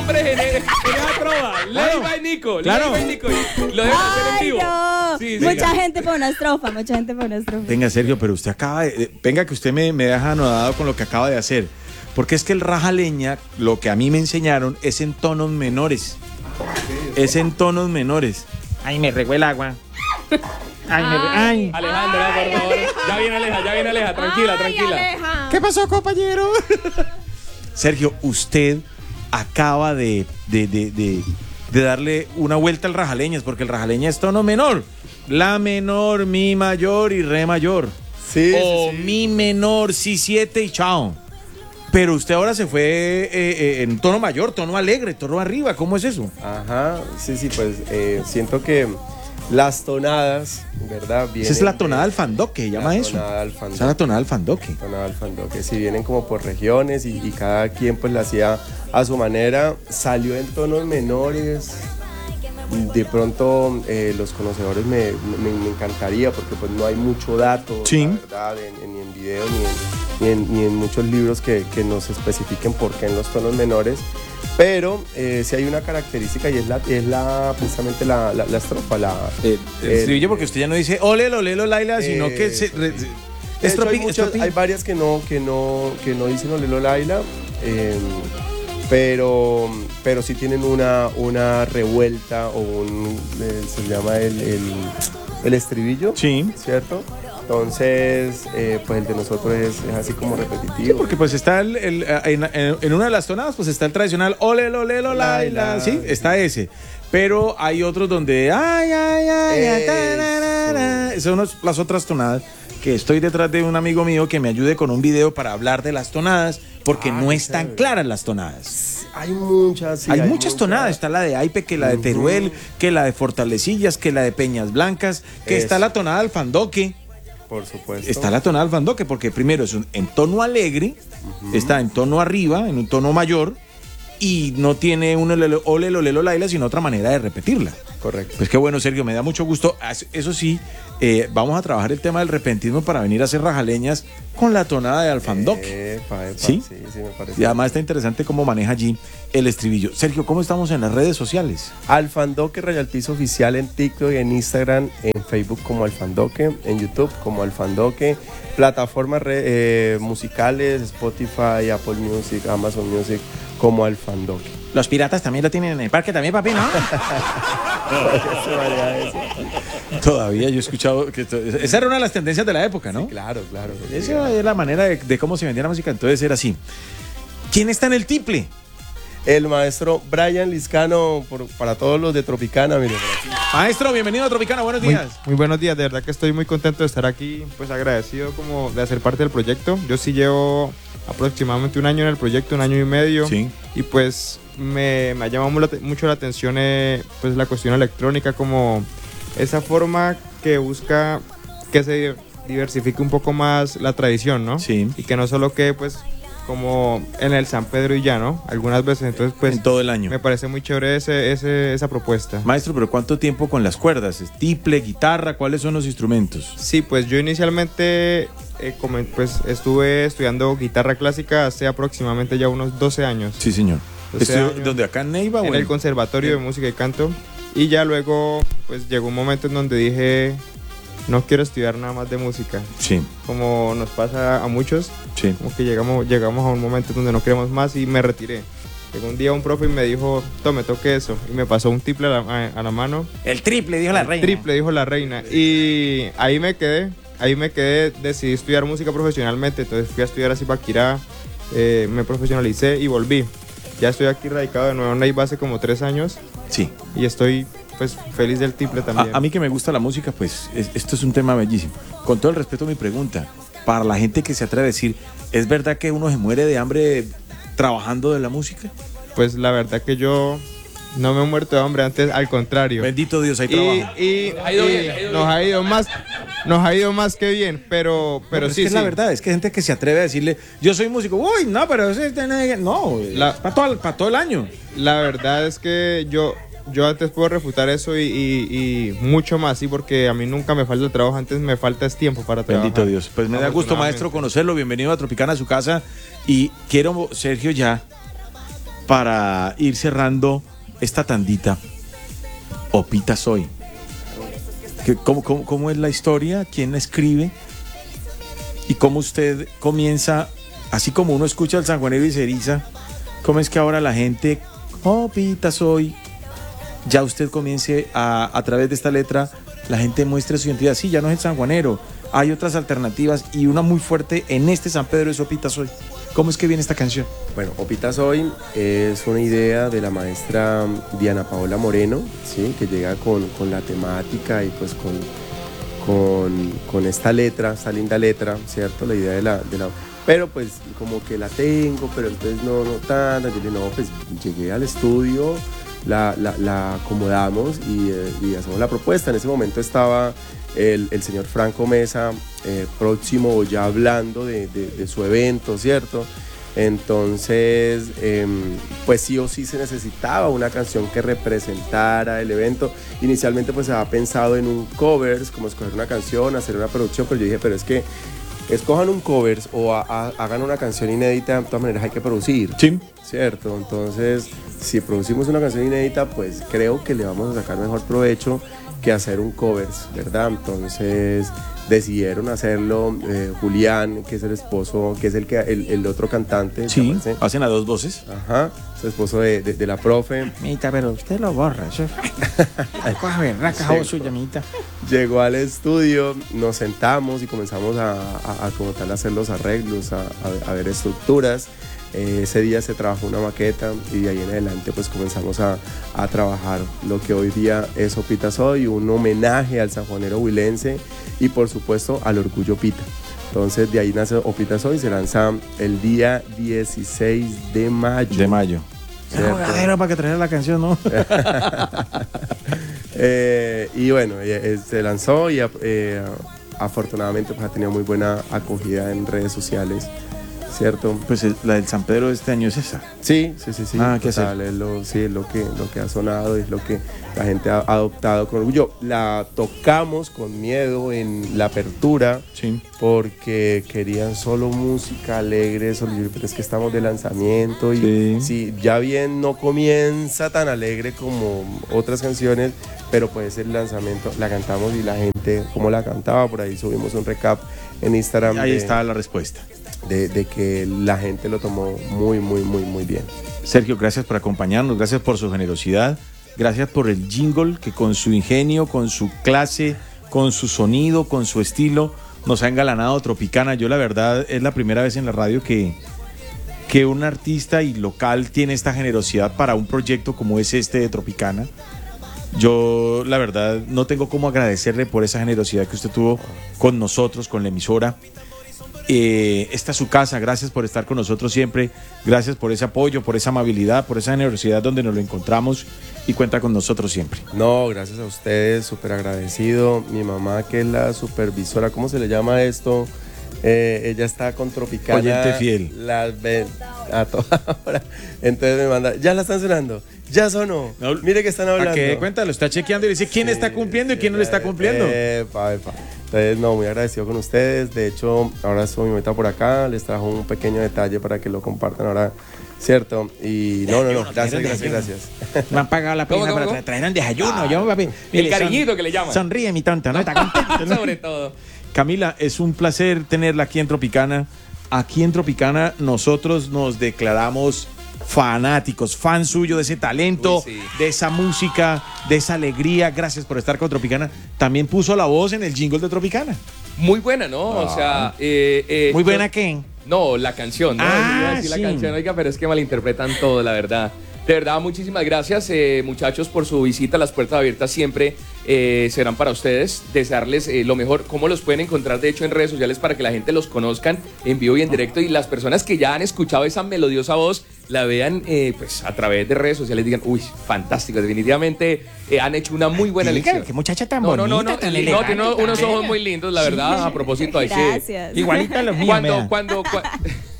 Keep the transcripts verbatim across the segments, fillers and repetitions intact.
nombres en, en esa trova. Leiva y Nico. Claro. Leiva y Nico. Lo dejo hacer en Ay, vivo. no. Sí, Mucha venga. gente para una estrofa, mucha gente para una estrofa. Venga, Sergio, pero usted acaba de... Venga, que usted me, me deja anodado con lo que acaba de hacer. Porque es que el rajaleña, lo que a mí me enseñaron, es en tonos menores. Es en tonos menores. Ay, me regó el agua. Ay, me re... Ay. Alejandra, por favor. Ya viene Aleja, ya viene Aleja. Tranquila, Ay, tranquila. Aleja. ¿Qué pasó, compañero? Sergio, usted acaba de, de, de, de, de darle una vuelta al rajaleñas, porque el rajaleña es tono menor. La menor, mi mayor y re mayor. Sí, o sí, sí. mi menor, si siete y chao. Pero usted ahora se fue eh, eh, en tono mayor, tono alegre, tono arriba. ¿Cómo es eso? Ajá, sí, sí, pues eh, siento que las tonadas, ¿verdad? Vienen Esa es la de- tonada al fandoque, llama la eso. tonada al Esa fandoque. es la tonada al fandoque. Tonada al fandoque, sí, vienen como por regiones y, y cada quien pues la hacía a su manera. Salió en tonos menores. De pronto eh, los conocedores me, me, me encantaría porque pues no hay mucho dato, Sí. la verdad, en, en- ni en video ni en, ni en, ni en muchos libros que, que nos especifiquen por qué en los tonos menores. Pero eh, sí hay una característica y es la, es la precisamente la, la, la estrofa, la, Eh, el el- estribillo, porque usted ya no dice ole, ole, lo, laila, sino que se, Eso, re- sí. se- De hecho, hay, estropi- muchas- estropi- hay varias que no, que no, que no dicen Olelo Laila, eh, pero, pero sí tienen una, una revuelta o un, eh, se llama el, el, el estribillo, Sí. ¿cierto? Entonces, eh, pues el de nosotros es, es así como repetitivo. Sí, porque pues está el, el, eh, en, en- en una de las tonadas pues está el tradicional ole, lo, le, lo, la, la, sí, está ese. Pero hay otros donde ay, ay, ay, ay, ta, na, na, na. Esas son las- las otras tonadas que estoy detrás de un amigo mío que me ayude con un video para hablar de las tonadas porque Ah, no qué están chévere. claras las tonadas. Hay muchas, sí, hay, muchas tonadas, está la de Aipe, que la de Ujú. Teruel, que la de Fortalecillas, que la de Peñas Blancas, que Eso. está la tonada del Fandoque. por supuesto. Está la tonada del fandoque, porque primero es un, en tono alegre, está en tono arriba, en un tono mayor, y no tiene un ole, ole, ole, lo, laila, sino otra manera de repetirla. Correcto. Pues qué bueno, Sergio, me da mucho gusto. As- Eso sí, eh, vamos a trabajar el tema del repentismo para venir a hacer rajaleñas con la tonada de alfandoque. Epa, epa, ¿Sí? Sí, sí, me parece. Y además está interesante cómo maneja allí el estribillo. Sergio, ¿cómo estamos en las redes sociales? Alfandoque Rayal Piso Oficial en TikTok y en Instagram, en Facebook como Alfandoque, en YouTube como Alfandoque, plataformas re- eh, musicales, Spotify, Apple Music, Amazon Music como Alfandoque. Los piratas también lo tienen en el parque también, papi, ¿no? Todavía yo he escuchado que esto- esa era una de las tendencias de la época, ¿no? Claro, claro. Esa es la manera de, de cómo se vendía la música, entonces era así. ¿Quién está en el tiple? El maestro Brian Liscano, por- para todos los de Tropicana, mire, por aquí. Maestro, bienvenido a Tropicana, buenos Muy, días. muy buenos días, de verdad que estoy muy contento de estar aquí, pues agradecido como de hacer parte del proyecto. Yo sí llevo aproximadamente un año en el proyecto, un año y medio. Sí. Y pues me, me ha llamado mu- la te- mucho la atención eh, pues la cuestión electrónica, como esa forma que busca que se diversifique un poco más la tradición, ¿no? Sí. Y que no solo quede pues como en el San Pedro y ya, ¿no? Algunas veces, entonces pues En todo el año. me parece muy chévere ese, ese, esa propuesta. Maestro, pero ¿cuánto tiempo con las cuerdas? ¿Es tiple, guitarra? ¿Cuáles son los instrumentos? Sí, pues yo inicialmente eh, comen- pues estuve estudiando guitarra clásica hace aproximadamente ya unos doce años. Sí, señor. doce ¿Estudió años donde acá en Neiva? o en el Conservatorio de Música y Canto. Y ya luego pues llegó un momento en donde dije, no quiero estudiar nada más de música. Sí, Como nos pasa a muchos, sí. como que llegamos, llegamos a un momento donde no queremos más y me retiré. Llegó un día un profe y me dijo, tome, toque eso. Y me pasó un triple a la, a- a la mano. El triple, dijo la El reina. Triple, dijo la reina. Y ahí me quedé, ahí me quedé, decidí estudiar música profesionalmente. Entonces fui a estudiar a Zipaquirá, eh, me profesionalicé y volví. Ya estoy aquí radicado de nuevo en Neiva hace como tres años Sí. y estoy pues feliz del triple también. A, a mí que me gusta la música, pues es- esto es un tema bellísimo. Con todo el respeto, mi pregunta, para la gente que se atreve a decir, ¿es verdad que uno se muere de hambre trabajando de la música? Pues la verdad que yo no me he muerto de hambre, antes al contrario. Bendito Dios, hay Y, trabajo. y- Ha ido y bien, ha ido nos bien. ha ido más, nos ha ido más que bien, pero, No, pero es sí, que es sí. la verdad, es que hay gente que se atreve a decirle, yo soy músico, uy, no, pero eso es- no, La- para todo, para todo el año. La verdad es que yo, yo antes puedo refutar eso y, y- y mucho más, sí, porque a mí nunca me falta el trabajo, antes me falta es tiempo para trabajar. Bendito Dios. Pues me da gusto, Afortunadamente. maestro, conocerlo. Bienvenido a Tropicana, a su casa. Y quiero, Sergio, ya para ir cerrando esta tandita. Opita Soy. ¿Qué- ¿Cómo, cómo, cómo es la historia? ¿Quién la escribe? ¿Y cómo usted comienza, así como uno escucha el sanjuanero y se eriza, cómo es que ahora la gente, Opita Soy, ya usted comience a, a través de esta letra, la gente muestre su identidad? Sí, ya no es el sanjuanero, hay otras alternativas y una muy fuerte en este San Pedro es Opita Soy. ¿Cómo es que viene esta canción? Bueno, Opita Soy es una idea de la maestra Diana Paola Moreno, ¿sí? Que llega con, con la temática y pues con, con, con esta letra, esta linda letra, ¿cierto? La idea de la, de la... Pero pues como que la tengo, pero entonces no, no tanto. Yo dije, no, pues llegué al estudio, la, la, la acomodamos y, eh, y hacemos la propuesta. En ese momento estaba el, el señor Franco Mesa, eh, próximo o ya hablando de, de, de su evento, ¿cierto? Entonces, eh, pues sí o sí se necesitaba una canción que representara el evento. Inicialmente pues se había pensado en un covers, como escoger una canción, hacer una producción, pero yo dije, pero es que escojan un covers o a, a, hagan una canción inédita, de todas maneras hay que producir. Sí. ¿Cierto? Entonces, si producimos una canción inédita, pues creo que le vamos a sacar mejor provecho que hacer un covers, ¿verdad? Entonces decidieron hacerlo eh, Julián, que es el esposo, que es el, que, el, el otro cantante. Sí, hacen a dos voces. Ajá, es el esposo de, de, de la profe. Mita, pero usted lo borra. Eso... a ver, raca, suya, mita. Llegó al estudio, nos sentamos y comenzamos a, a, a como tal hacer los arreglos, a, a, a ver estructuras. Eh, ese día se trabajó una maqueta y de ahí en adelante pues comenzamos a, a trabajar lo que hoy día es Opita Soy, un homenaje al sanjuanero huilense y por supuesto al orgullo Pita. Entonces de ahí nace Opita Soy, se lanza el día dieciséis de mayo. De mayo. Era para que trajera la canción, ¿no? eh, y bueno, eh, se lanzó y eh, afortunadamente pues, ha tenido muy buena acogida en redes sociales. ¿Cierto? Pues el, la del San Pedro de este año es esa. Sí, sí, sí, sí. Ah, ¿qué total, es lo, sí, es lo que, lo que ha sonado, es lo que la gente ha adoptado con orgullo. La tocamos con miedo en la apertura, sí, porque querían solo música alegre, solo, pero es que estamos de lanzamiento y sí. Sí, ya bien no comienza tan alegre como otras canciones, pero pues el lanzamiento la cantamos y la gente, como la cantaba, por ahí subimos un recap en Instagram. Ahí de, está la respuesta. De, de que la gente lo tomó muy, muy, muy, muy bien. Sergio, gracias por acompañarnos, gracias por su generosidad, gracias por el jingle que con su ingenio, con su clase, con su sonido, con su estilo, nos ha engalanado Tropicana. Yo la verdad es la primera vez en la radio que, que un artista y local tiene esta generosidad para un proyecto como es este de Tropicana. Yo la verdad no tengo cómo agradecerle por esa generosidad que usted tuvo con nosotros, con la emisora. Eh, esta es su casa, gracias por estar con nosotros siempre, gracias por ese apoyo, por esa amabilidad, por esa generosidad donde nos lo encontramos y cuenta con nosotros siempre. No, gracias a ustedes, súper agradecido. Mi mamá, que es la supervisora, ¿cómo se le llama esto? Eh, ella está con Tropicana. Oyente fiel. Las ven a toda hora. Entonces me manda, ya la están sonando, ya sonó. No, mire que están hablando. ¿A qué cuenta? Lo está chequeando y dice quién sí, está cumpliendo sí, y quién no le está cumpliendo. Epa, epa. Entonces, no, muy agradecido con ustedes. De hecho, ahora estoy mi meta por acá. Les trajo un pequeño detalle para que lo compartan ahora, ¿cierto? Y no, no, no, gracias, gracias, gracias. Me han pagado la prima para tra traer un desayuno. Ah, yo, papi, el cariñito son, que le llaman. Sonríe, mi tonto, ¿no? Está contento, ¿no? Sobre todo. Camila, es un placer tenerla aquí en Tropicana. Aquí en Tropicana nosotros nos declaramos fanáticos, fan suyo de ese talento, Uy, sí. de esa música, de esa alegría. Gracias por estar con Tropicana. También puso la voz en el jingle de Tropicana. Muy buena, ¿no? Ah. O sea, eh, eh, muy buena, ¿qué? No, la canción, ¿no? Ah, sí. La canción, oiga, pero es que malinterpretan todo, la verdad. De verdad, muchísimas gracias, eh, muchachos, por su visita. Las puertas abiertas siempre eh, serán para ustedes. Desearles eh, lo mejor. ¿Cómo los pueden encontrar, de hecho, en redes sociales para que la gente los conozcan en vivo y en directo? Y las personas que ya han escuchado esa melodiosa voz, la vean eh, pues a través de redes sociales, digan, uy, fantástico, definitivamente eh, han hecho una muy buena elección. Qué muchacha tan no, bonita, no, no, no, tan no, elegante, tiene unos ojos muy lindos, la verdad, sí. A propósito. Gracias. Igualito a los míos. Cuando, cuando, cuando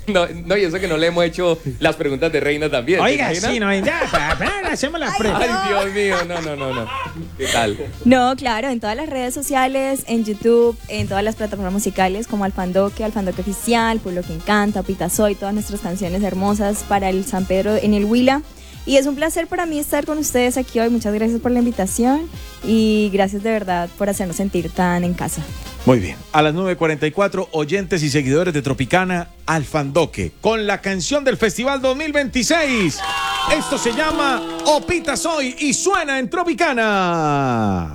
No, no, y eso que no le hemos hecho las preguntas de Reina también. ¿te Oiga, imaginas? sí, no, ya, pa, pa, hacemos las pruebas. Ay, Dios mío, no, no, no, no. ¿Qué tal? No, claro, en todas las redes sociales, en YouTube, en todas las plataformas musicales como Alfandoque, Alfandoque Oficial, Pueblo que Encanta, Pitasoy, todas nuestras canciones hermosas para el San Pedro en el Huila. Y es un placer para mí estar con ustedes aquí hoy. Muchas gracias por la invitación y gracias de verdad por hacernos sentir tan en casa. Muy bien. A las nueve cuarenta y cuatro, oyentes y seguidores de Tropicana, Alfandoque, con la canción del Festival dos mil veintiséis. Esto se llama Opita Soy y suena en Tropicana.